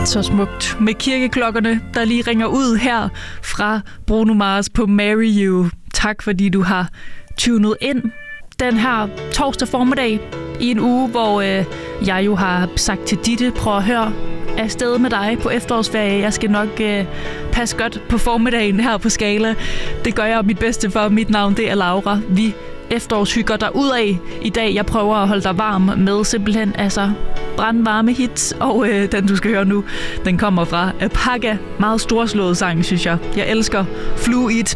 Så smukt med kirkeklokkerne, der lige ringer ud her fra Bruno Mars på Marry You. Tak fordi du har tunet ind den her torsdag formiddag i en uge, hvor jeg jo har sagt til Ditte, prøv at høre afsted med dig på efterårsferie. Jeg skal nok passe godt på formiddagen her på Skala. Det gør jeg mit bedste for. Mit navn det er Laura. Vi efterårshygger derudad i dag. Jeg prøver at holde dig varm med simpelthen brandvarme hits, og den du skal høre nu, den kommer fra Paga. Meget storslået sang, synes jeg. Jeg elsker Fluid